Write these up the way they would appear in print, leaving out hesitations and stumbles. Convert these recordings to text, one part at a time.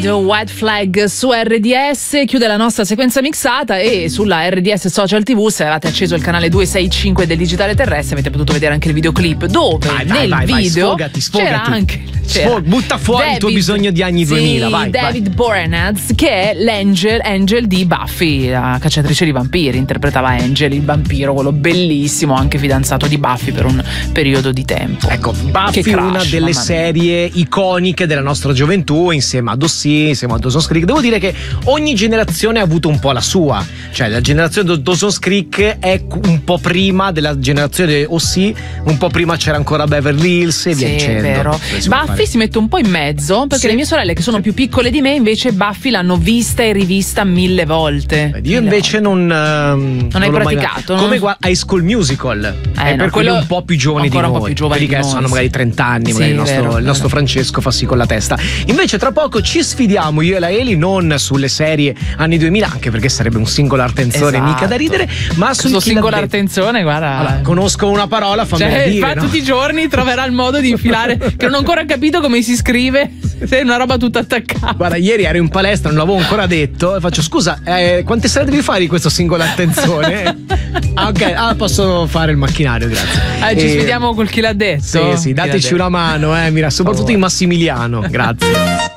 Radio, White Flag su RDS, chiude la nostra sequenza mixata e sulla RDS Social TV, se avete acceso il canale 265 del digitale terrestre, avete potuto vedere anche il videoclip dove nel video sfogati. c'era anche butta fuori David, il tuo bisogno di anni 2000, vai. David Boreanaz, che è Angel di Buffy, la cacciatrice di vampiri, interpretava Angel, il vampiro, quello bellissimo, anche fidanzato di Buffy per un periodo di tempo. Ecco, Buffy è una delle serie iconiche della nostra gioventù, insieme a Dawson's, insieme a Dawson's Creek. Devo dire che ogni generazione ha avuto un po' la sua, cioè la generazione di Dawson's Creek è un po' prima della generazione OC, un po' prima c'era ancora Beverly Hills e via dicendo. È vero. Buffy si mette un po' in mezzo, perché le mie sorelle, che sono più piccole di me, invece Buffy l'hanno vista e rivista 1000 volte. Io invece non hai praticato, no? Come High School Musical, è per quelli un po' più giovani di noi, quelli che hanno magari 30 anni, magari il nostro Francesco fa sì con la testa. Invece tra poco ci sfidiamo io e la Eli, non sulle serie anni 2000, anche perché sarebbe un singolar tenzone, mica da ridere, ma sul singolar tenzone, guarda. Allora, conosco una parola, fammi dire, no? Tutti i giorni troverà il modo di infilare, che non ho ancora capito come si scrive, se è una roba tutta attaccata. Guarda, ieri ero in palestra, non l'avevo ancora detto e faccio: scusa, quante sere devi fare di questo singolar tenzone? Ok, posso fare il macchinario, grazie. Ci sfidiamo col chi l'ha detto. Sì, dateci una mano, mira, soprattutto in Massimiliano, grazie.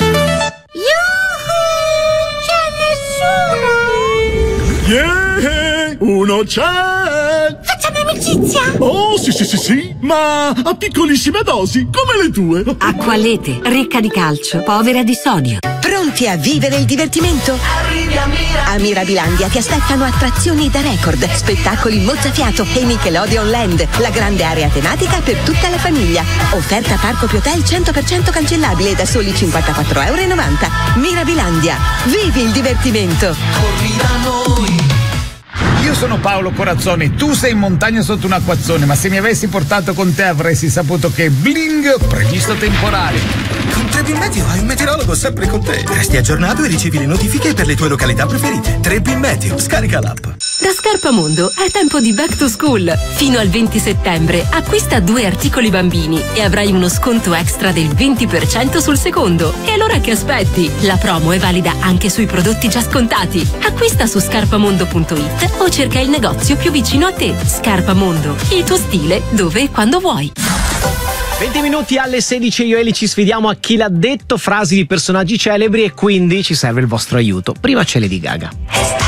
Yeah, uno c'è! Facciamo amicizia! Oh, sì, ma a piccolissime dosi, come le tue. Acqualete, ricca di calcio, povera di sodio. Pronti a vivere il divertimento? Arrivi a A Mirabilandia ti aspettano attrazioni da record, spettacoli mozzafiato e Nickelodeon Land, la grande area tematica per tutta la famiglia. Offerta Parco Piotel 100% cancellabile da soli €54,90. Mirabilandia, vivi il divertimento! Corri da noi. Io sono Paolo Corazzoni, tu sei in montagna sotto un acquazzone, ma se mi avessi portato con te avresti saputo che bling, previsto temporale. Con Trebi Meteo hai un meteorologo sempre con te. Resti aggiornato e ricevi le notifiche per le tue località preferite. Trebi Meteo, scarica l'app. Da Scarpamondo è tempo di Back to School. Fino al 20 settembre acquista 2 articoli bambini e avrai uno sconto extra del 20% sul secondo. E allora che aspetti? La promo è valida anche sui prodotti già scontati. Acquista su scarpamondo.it o cerca il negozio più vicino a te. Scarpamondo, il tuo stile dove e quando vuoi. 20 minuti alle 16, io e Eli ci sfidiamo a chi l'ha detto, frasi di personaggi celebri, e quindi ci serve il vostro aiuto. Prima c'è Lady Gaga.